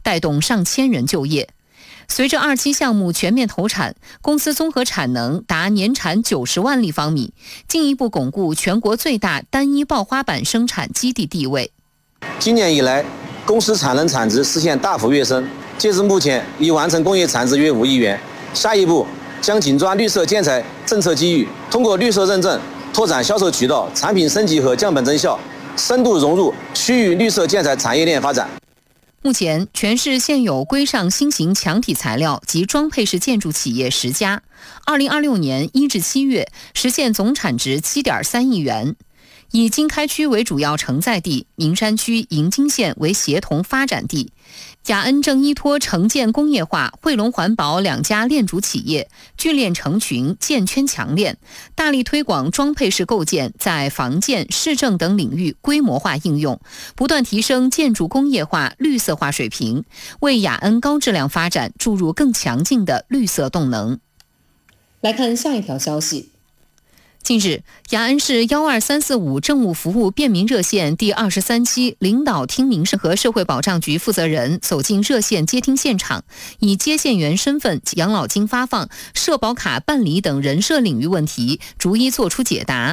带动上千人就业。随着2期项目全面投产，公司综合产能达年产90万立方米，进一步巩固全国最大单一爆花板生产基地地位。 今年以来，公司产能产值实现大幅跃升，截至目前已完成工业产值约5亿元。下一步将紧抓绿色建材政策机遇，通过绿色认证拓展销售渠道、产品升级和降本增效，深度融入区域绿色建材产业链发展。 目前，全市现有规上新型墙体材料及装配式建筑企业10家，2026年1至7月实现总产值7.3亿元。以经开区为主要承载地，名山区银津县为协同发展地。雅恩正依托城建工业化、汇龙环保2家链主企业，聚链成群，建圈强链，大力推广装配式构建在房建、市政等领域规模化应用，不断提升建筑工业化、绿色化水平，为雅恩高质量发展注入更强劲的绿色动能。来看下一条消息。近日，雅安市12345政务服务便民热线第23期领导听民生和社会保障局负责人走进热线接听现场，以接线员身份、养老金发放、社保卡办理等人社领域问题逐一作出解答。